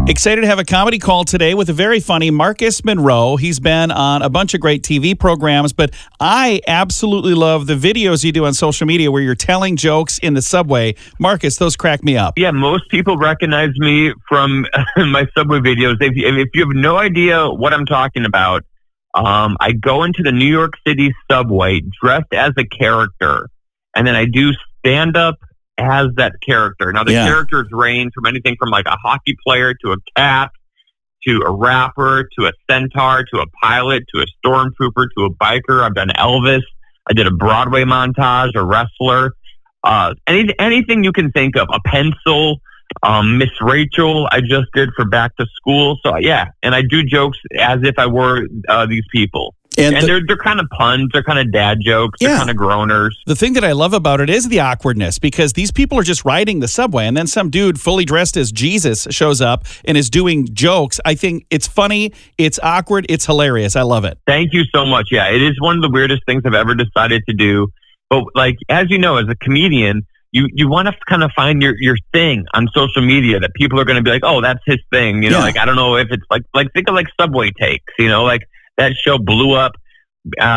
Excited to have a comedy call today with a very funny Marcus Monroe. He's been on a bunch of great TV programs, but I absolutely love the videos you do on social media where you're telling jokes in the subway. Marcus, those crack me up. Yeah, most people recognize me from my subway videos. If you have no idea what I'm talking about, I go into the New York City subway dressed as a character, and then I do stand-up as that character. Now, the characters range from anything from like a hockey player to a cat to a rapper to a centaur to a pilot to a stormtrooper to a biker. I've done Elvis. I did a Broadway montage, a wrestler, anything you can think of, a pencil, Miss Rachel I just did for back to school. So yeah, and I do jokes as if I were these people. And they're kind of puns, they're kind of dad jokes, they're kind of groaners. The thing that I love about it is the awkwardness, because these people are just riding the subway, and then some dude fully dressed as Jesus shows up and is doing jokes. I think it's funny, it's awkward, it's hilarious. I love it. Thank you so much. Yeah, it is one of the weirdest things I've ever decided to do. But like, as you know, as a comedian, you want to kind of find your thing on social media that people are going to be like, oh, that's his thing. You know, like, I don't know if it's like think of like Subway Takes, you know, like that show blew up.